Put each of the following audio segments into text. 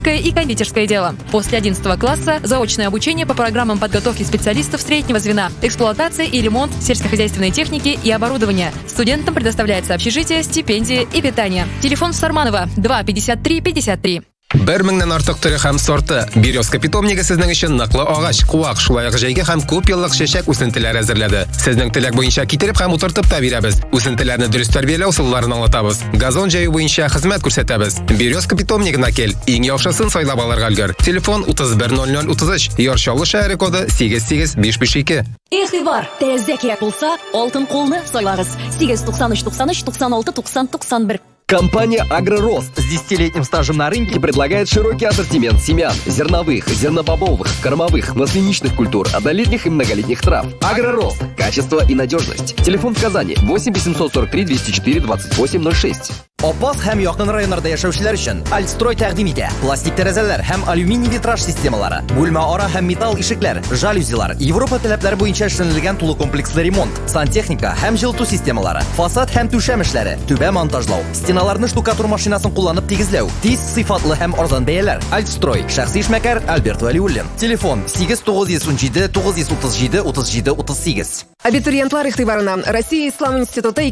и кондитерское дело. После 11 класса заочное обучение по программам подготовки специалистов среднего звена, эксплуатация и ремонт сельскохозяйственной техники и оборудования. Студентам предоставляется общежитие, стипендия и питание. Телефон Сарманова 2 53 53. 1000 артык түрі һәм сорты. Березка питомнигі сезнең өчен ныклы агач, куак, шулай ук җәйге һәм күп еллык чәчәк үсентеләре әзерләде. Сезнең теләк буенча китереп һәм утыртып та бирәбез. Үсентеләрне дөрес тәрбияләү усулларын аңлатабыз. Газон җәю буенча хезмәт күрсәтәбез. Березка питомнигына кел, иң яхшысын сайлап алырга өлгер. Телефон 310033, Ярчалы шәһәре коды 88552. Игътибар, тәзә кирәк булса, алтын кулны сайлагыз. 893 93 96 90 91. Компания «Агророст» с 10-летним стажем на рынке предлагает широкий ассортимент семян, зерновых, зернобобовых, кормовых, масляничных культур, однолетних и многолетних трав. «Агророст» – качество и надежность. Телефон в Казани 8 843 204 2806. Опас һәм якын районнарда яшәүчеләр өчен Альстрой тәкъдим итә. Пластик тәрәзәләр һәм алюминий витраж системалары, бүлмә ара һәм металл ишекләр, жалюзилар, Европа таләпләре буенча эшләнелгән тулы комплекслы ремонт, сантехника һәм җылыту системалары, фасад һәм түшәм эшләре, түбә монтажлау, стеналарны штукатур машинасын кулланып тигезләү, тиз, сыйфатлы һәм арзан бәяләр. Альстрой, шәхси эшмәкәр Альберт Валиуллин. Телефон 8917 937 37 38. Абитуриентлар игътибарына. Россия Ислам институты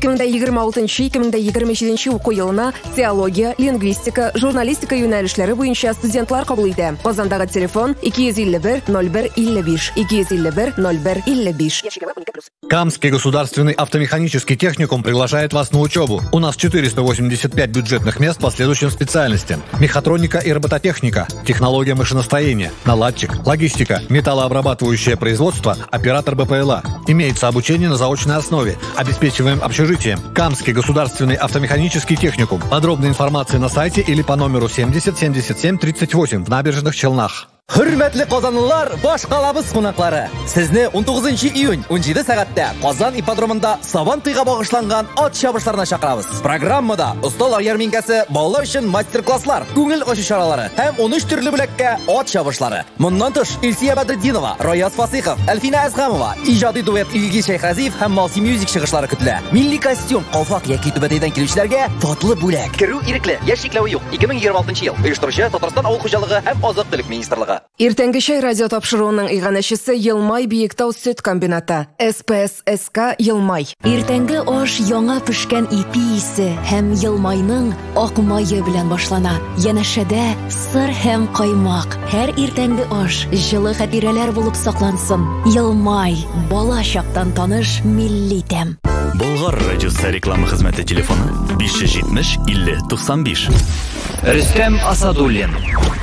2026-2027 уку елына теология, лингвистика, журналистика юнәлешләре буенча студентлар кабул итә. Казандагы телефон 251 01 55 251 01 55. Камский государственный автомеханический техникум приглашает вас на учебу. У нас 485 бюджетных мест по следующим специальностям: мехатроника и робототехника, технология машиностроения, наладчик, логистика, металлообрабатывающее производство, оператор БПЛА. Имеется обучение на заочной основе. Обеспечиваем общежитием. Камский государственный автомеханический техникум. Подробная информация на сайте или по номеру 70 77 38 в Набережных Челнах. Hürmetli Kazanlılar, baş kalabız konaklары. Sizni 19 iyun 17 сәгатьтә Казан ипподромында Сабан туйга багышланган ат чабышларына чакырабыз. Программада осталар ярминкәсе, балалар өчен мастер-класслар, күңел ачу чаралары һәм 13 төрле бүләккә ат чабышлары. Моннан тыш, Илсия Бәдретдинова, Рояз Фасыйхов, Әлфинә Әзгамова, иҗади дуэт Илгиз Шәйхәзиев һәм Малси Music чыгышлары көтелә. Милли костюм, калфак яки түбәтәйдән килүчеләргә татлы бүләк. Керү ирекле, яшь чикләве юк. 2026 ел. Оештыручы Татарстан авыл хуҗалыгы һәм азык-төлек министрлыгы. Иртәнге чәй радио тапшыруының иганәчесе Елмай Биектау сөт комбинаты. СПС-СК Елмай. Иртәнге аш яңа пешкән ипи исе һәм Елмайның ак мае белән башлана. Янәшәдә сыр һәм каймак. Һәр иртәнге аш җылы хатирәләр булып саклансын. Елмай, бала чактан таныш милли тәм. Болгар радиосы реклама хезмәте телефоны 570 50 95. Рөстәм Асадуллин.